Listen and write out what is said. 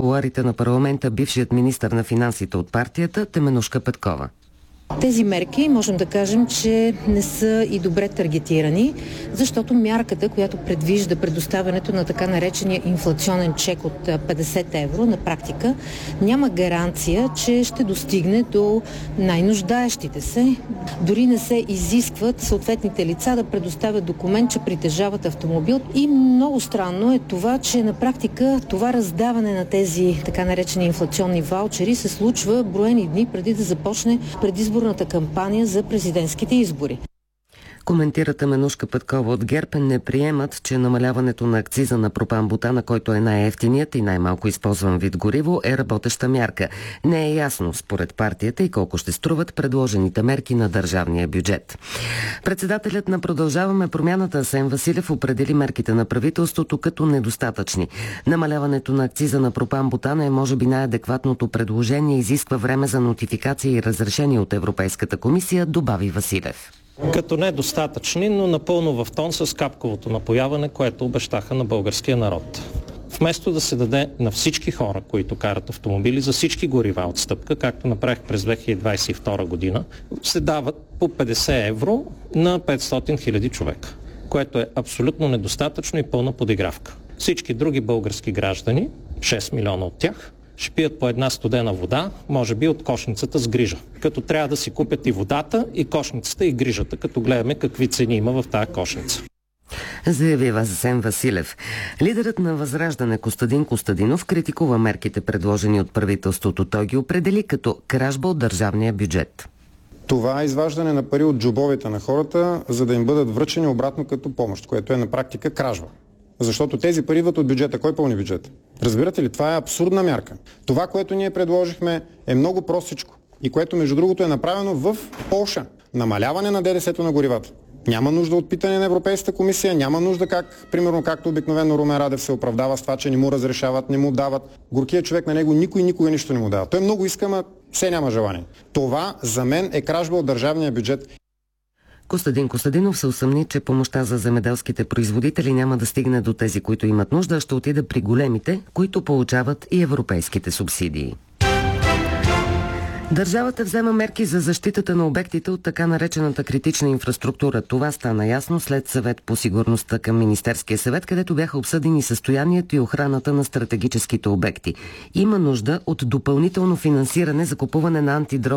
кулоарите на парламента бившият министър на финансите от партията Теменужка Петкова. Тези мерки можем да кажем, че не са и добре таргетирани, защото мярката, която предвижда предоставянето на така наречения инфлационен чек от 50 евро, на практика няма гаранция, че ще достигне до най-нуждаещите се. Дори не се изискват съответните лица да предоставят документ, че притежават автомобил. И много странно е това, че на практика това раздаване на тези така наречени инфлационни ваучери се случва броени дни преди да започне предизборната кампания за президентските избори. Коментира Теменужка Петкова от ГЕРБ, не приемат, че намаляването на акциза на пропан-бутана, който е най-евтиният и най-малко използван вид гориво, е работеща мярка. Не е ясно според партията и колко ще струват предложените мерки на държавния бюджет. Председателят на Продължаваме промяната Асен Василев определи мерките на правителството като недостатъчни. Намаляването на акциза на пропан-бутана е може би най-адекватното предложение, изисква време за нотификация и разрешение от Европейската комисия, добави Василев. Като недостатъчни, но напълно в тон с капковото напояване, което обещаха на българския народ. Вместо да се даде на всички хора, които карат автомобили, за всички горива отстъпка, както направих през 2022 година, се дават по 50 евро на 500 хиляди човека, което е абсолютно недостатъчно и пълна подигравка. Всички други български граждани, 6 милиона от тях, ще пият по една студена вода, може би от кошницата с грижа. Като трябва да си купят и водата, и кошницата, и грижата, като гледаме какви цени има в тази кошница. Заяви Асен Василев. Лидерът на Възраждане Костадин Костадинов критикува мерките, предложени от правителството. Той ги определи като кражба от държавния бюджет. Това е изваждане на пари от джобовете на хората, за да им бъдат връчени обратно като помощ, което е на практика кражба. Защото тези пари идват от бюджета. Кой пълни бюджет? Разбирате ли? Това е абсурдна мярка. Това, което ние предложихме, е много простичко. И което, между другото, е направено в Полша. Намаляване на ДДС-то на горивата. Няма нужда от питане на Европейската комисия, няма нужда примерно както обикновено Румен Радев се оправдава с това, че не му разрешават, не му дават. Горкият човек на него никой никога нищо не му дава. Той много иска, ама все няма желание. Това за мен е кражба от държавния бюджет. Костадин Костадинов се усъмни, че помощта за земеделските производители няма да стигне до тези, които имат нужда, а ще отиде при големите, които получават и европейските субсидии. Държавата взема мерки за защитата на обектите от така наречената критична инфраструктура. Това стана ясно след съвет по сигурността към Министерския съвет, където бяха обсъдени състоянието и охраната на стратегическите обекти. Има нужда от допълнително финансиране за купуване на антидронове